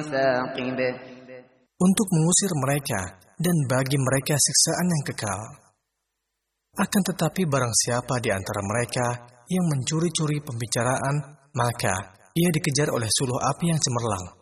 ثاقب. Untuk mengusir mereka dan bagi mereka siksaan yang kekal. Akan tetapi barang siapa di antara mereka yang mencuri-curi pembicaraan, maka ia dikejar oleh suluh api yang cemerlang.